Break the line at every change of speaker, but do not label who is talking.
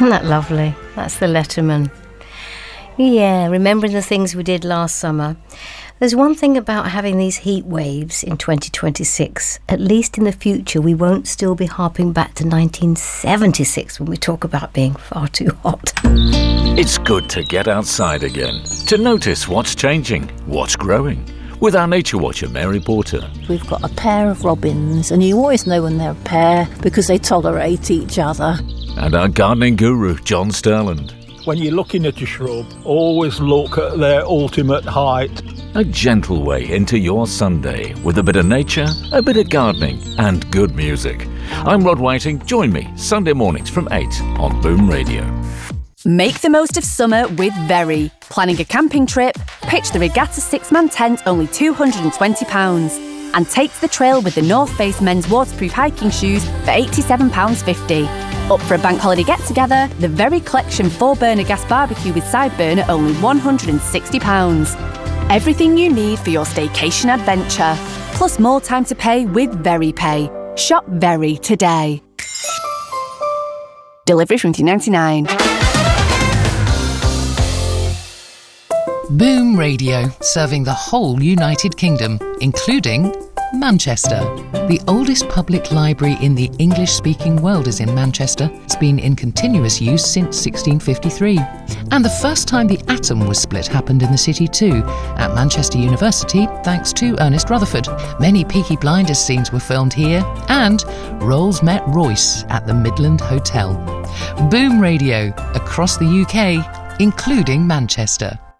Isn't that lovely? That's the Letterman. Yeah, remembering the things we did last summer. There's one thing about having these heat waves in 2026. At least in the future, we won't still be harping back to 1976 when we talk about being far too hot.
It's good to get outside again, to notice what's changing, what's growing. With our nature watcher, Mary Porter.
We've got a pair of robins, and you always know when they're a pair because they tolerate each other.
And our gardening guru, John Sterland.
When you're looking at a shrub, always look at their ultimate height.
A gentle way into your Sunday with a bit of nature, a bit of gardening and good music. I'm Rod Whiting. Join me Sunday mornings from 8 on Boom Radio.
Make the most of summer with Very. Planning a camping trip? Pitch the Regatta 6-man tent only £220. And take to the trail with the North Face men's waterproof hiking shoes for £87.50. Up for a bank holiday get-together? The Very Collection 4-burner gas barbecue with side burner only £160. Everything you need for your staycation adventure. Plus more time to pay with Very Pay. Shop Very today. Delivery from $2.99.
Boom Radio, serving the whole United Kingdom, including Manchester. The oldest public library in the English-speaking world is in Manchester. It's been in continuous use since 1653. And the first time the atom was split happened in the city too, at Manchester University, thanks to Ernest Rutherford. Many Peaky Blinders scenes were filmed here, and Rolls met Royce at the Midland Hotel. Boom Radio, across the UK, including Manchester.